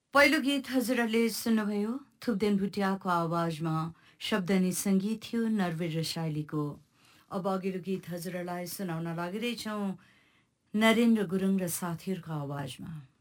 पहिलो गीत हजुरहरूले सुन्नुभयो थुप्देन भुटियाको आवाजमा शब्द अनि सङ्गीत थियो नरवीर रसाइलीको। अब अघिल्लो गीत हजुरहरूलाई सुनाउन लागिरहेछौँ नरेन्द्र गुरुङ र साथीहरूको आवाजमा।